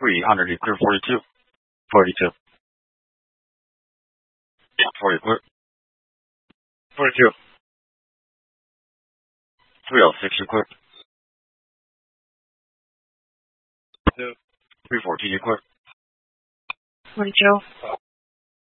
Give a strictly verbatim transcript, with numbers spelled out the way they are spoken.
three hundred, you clear forty-two. forty-two. forty clear. forty-two. three oh six, you clear. three fourteen, you clear. forty-two.